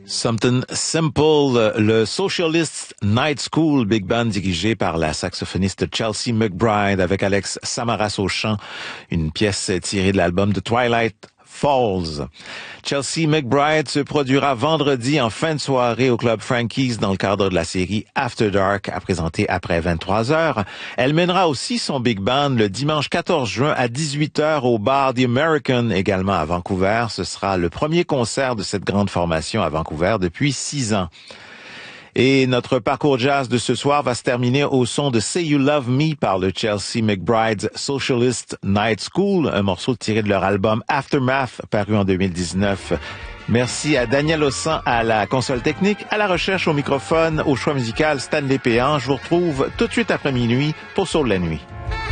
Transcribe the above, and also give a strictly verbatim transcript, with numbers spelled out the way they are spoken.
Something Simple, le Socialist Night School Big Band dirigé par la saxophoniste Chelsea McBride avec Alex Samaras au chant, une pièce tirée de l'album de Twilight Falls. Chelsea McBride se produira vendredi en fin de soirée au Club Frankie's dans le cadre de la série After Dark à présenter après vingt-trois heures. Elle mènera aussi son Big Band le dimanche quatorze juin à dix-huit heures au bar The American, également à Vancouver. Ce sera le premier concert de cette grande formation à Vancouver depuis six ans. Et notre parcours jazz de ce soir va se terminer au son de Say You Love Me par le Chelsea McBride's Socialist Night School, un morceau tiré de leur album Aftermath, paru en deux mille dix-neuf. Merci à Daniel Ossan à la console technique, à la recherche au microphone, au choix musical Stanley Péan. Je vous retrouve tout de suite après minuit pour Soul la nuit.